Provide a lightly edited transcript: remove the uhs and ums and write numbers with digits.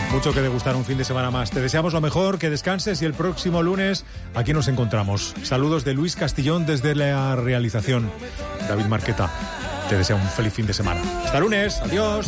Mucho que degustar un fin de semana más. Te deseamos lo mejor, que descanses y el próximo lunes aquí nos encontramos. Saludos de Luis Castillón desde la realización. David Marqueta te desea un feliz fin de semana. Hasta lunes. Adiós.